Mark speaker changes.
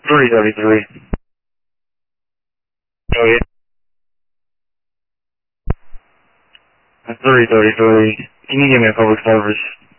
Speaker 1: 333. Oh yeah. 333. Can you give me a public service?